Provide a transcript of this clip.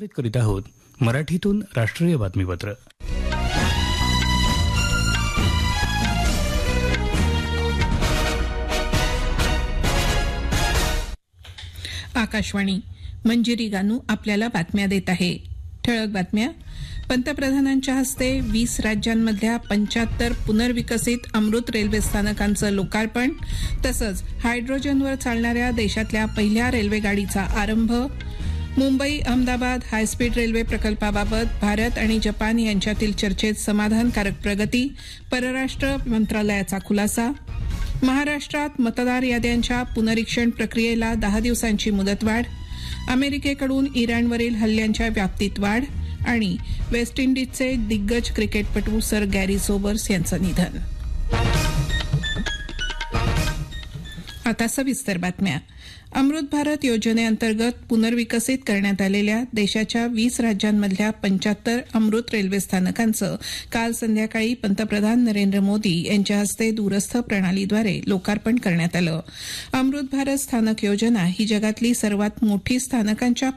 प्रसारित करीत आहोत मराठीतून राष्ट्रीय बातमीपत्र. आकाशवाणी. मंजिरी गानू आपल्याला बातम्या देत आहे. ठळक बातम्या. पंतप्रधानांच्या हस्ते 20 राज्यांमधल्या 75 पुनर्विकसित अमृत रेल्वे स्थानकांचं लोकार्पण, तसंच हायड्रोजनवर चालणाऱ्या देशातल्या पहिल्या रेल्वे गाडीचा आरंभ. मुंबई अहमदाबाद हायस्पीड रेल्वे प्रकल्पाबाबत भारत आणि जपान यांच्यातील चर्चेत समाधानकारक प्रगती, परराष्ट्र मंत्रालयाचा खुलासा. महाराष्ट्रात मतदार याद्यांच्या पुनरीक्षण प्रक्रियेला 10 दिवसांची मुदतवाढ. अमेरिकेकडून इराणवरील हल्ल्यांच्या व्याप्तीत वाढ आणि वेस्ट इंडिजचे दिग्गज क्रिकेटपटू सर गॅरी सोबर्स यांचं निधन. आता सविस्तर बातम्या. अमृत भारत योजनेअंतर्गत पुनर्विकसित करण्यात आलेल्या देशाच्या 20 राज्यांमधल्या 75 अमृत रेल्वे स्थानकांचं काल संध्याकाळी पंतप्रधान नरेंद्र मोदी यांच्या हस्ते दूरस्थ प्रणालीद्वारे लोकार्पण करण्यात आलं. अमृत भारत स्थानक योजना ही जगातली सर्वात मोठी स्थानकांच्या